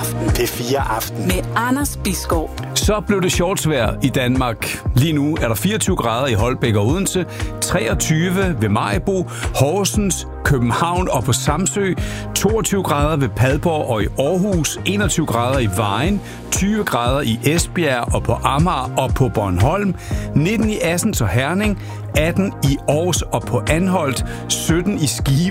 aften. P4 Aften. Med Anders Bisgaard. Så blev det shortsvejr i Danmark. Lige nu er der 24 grader i Holbæk og Odense, 23 ved Maribo, Horsens, København og på Samsø, 22 grader ved Padborg og i Aarhus, 21 grader i Vejen, 20 grader i Esbjerg og på Amager og på Bornholm, 19 i Assens og Herning, 18 i Aarhus og på Anholt, 17 i Skive